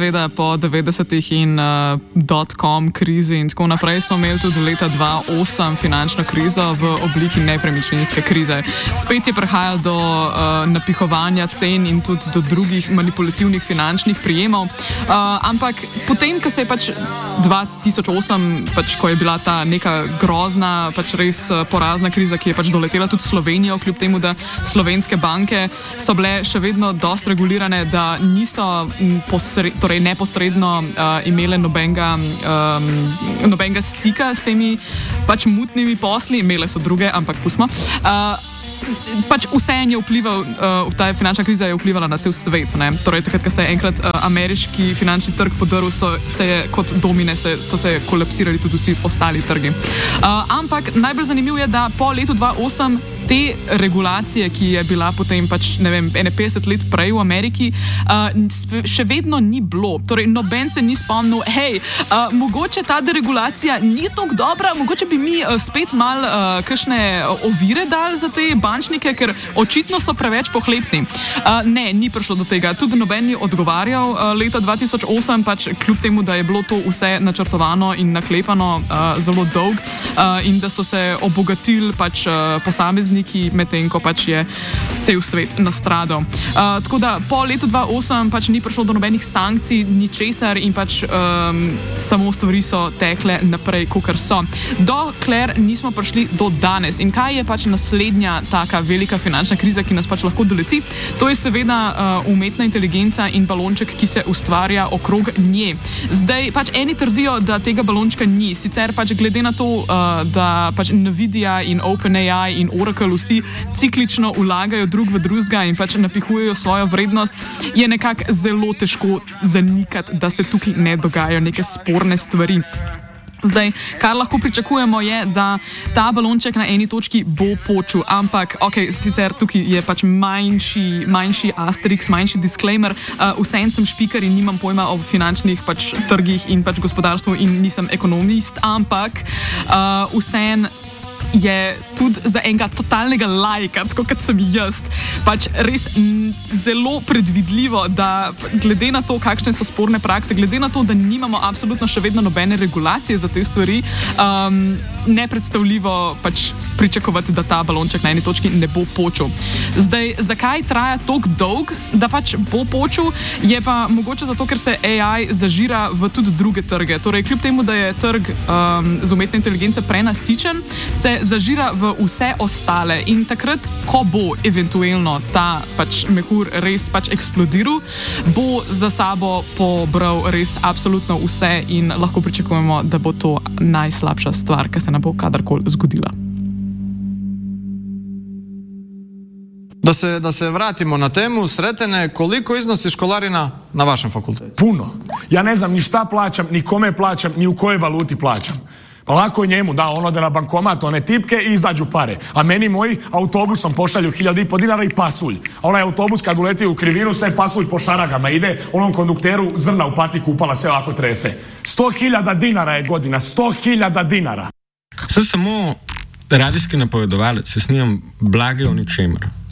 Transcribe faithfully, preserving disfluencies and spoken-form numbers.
seveda po devetdesetih in uh, dot-com krizi in tako naprej smo imeli tudi leta dva tisoč osem finančno krizo v obliki nepremičninske krize. Spet je prihajalo do uh, napihovanja cen in tudi do drugih manipulativnih finančnih prijemov. Uh, ampak potem, ko se je pač dva tisoč osem, pač, ko je bila ta neka grozna, pač res porazna kriza, ki je pač doletela tudi Slovenijo, kljub temu, da slovenske banke so bile še vedno dost regulirane, da niso posred, torej neposredno uh, imele nobenega, um, nobenega stika s temi pač mutnimi posli, imele so druge, ampak pustimo. Uh, Pač vse je vplival, uh, ta finančna kriza je vplivala na cel svet. Ne? Torej, takrat, ko se je enkrat uh, ameriški finančni trg podrl, so se je kot domine, se, so se kolapsirali tudi vsi ostali trgi. Uh, ampak najbolj zanimivo je, da po letu dva tisoč osem te regulacije, ki je bila potem pač, ne vem, ene petdeset let prej v Ameriki, uh, še vedno ni bilo. Torej, noben se ni spomnil, hej, uh, mogoče ta deregulacija ni tako dobra, mogoče bi mi uh, spet mal uh, kakšne ovire dali za te bančnike, ker očitno so preveč pohlepni. Uh, ne, ni prišlo do tega. Tudi noben ni odgovarjal uh, leta dva tisoč osem, pač kljub temu, da je bilo to vse načrtovano in naklepano uh, zelo dolg uh, in da so se obogatili pač uh, posamezniki, medtem ko pač je cel svet nastradal. Uh, tako da po letu dva tisoč osem pač ni prišlo do nobenih sankcij, ničesar in pač um, samo stvari so tekle naprej, kakor so. Dokler nismo prišli do danes. In kaj je pač naslednja taka velika finančna kriza, ki nas pač lahko doleti? To je seveda uh, umetna inteligenca in balonček, ki se ustvarja okrog nje. Zdaj pač eni trdijo, da tega balončka ni. Sicer pač glede na to, uh, da pač Nvidia in OpenAI in Oracle vsi ciklično vlagajo drug v drugega in pač napihujejo svojo vrednost, je nekako zelo težko zanikati, da se tukaj ne dogajajo neke sporne stvari. Zdaj, kar lahko pričakujemo je, da ta balonček na eni točki bo počul, ampak, ok, sicer tukaj je pač manjši, manjši asterix, manjši disclaimer, uh, vsem sem špiker in nimam pojma o finančnih pač trgih in pač gospodarstvu in nisem ekonomist, ampak uh, vsem je tudi za enega totalnega lajka, tako kot sem jaz, pač res m, zelo predvidljivo, da glede na to, kakšne so sporne prakse, glede na to, da nimamo absolutno še vedno nobene regulacije za te stvari, um, nepredstavljivo pač pričakovati, da ta balonček na eni točki ne bo počul. Zdaj, zakaj traja toliko dolg, da pač bo počul, je pa mogoče zato, ker se A I zažira v tudi druge trge. Torej, kljub temu, da je trg um, z umetne inteligence prenasičen, se zažira v vse ostale in takrat, ko bo eventualno ta pač mehur res pač eksplodiral, bo za sabo pobral res absolutno vse in lahko pričakujemo, da bo to najslabša stvar, ki se ne bo kadarkoli zgodila. Da se, da se vratimo na temu, Sretene, koliko iznosi školarina na vašem fakultetu? Puno. Ja ne znam ni šta plaćam, ni kome plaćam, ni u kojoj valuti plaćam. Pa lako je njemu, da, on ode na bankomat, one tipke i izađu pare. A meni moji autobusom pošalju hiljadu i po dinara i pasulj. A onaj autobus kad uleti u krivinu, sve pasulj po šaragama ide, onom kondukteru zrna u patiku upala, sve ovako trese. Sto hiljada dinara je godina, sto hiljada dinara. Sem samo radijski napovedovalec, jaz nimam blage o ničemer.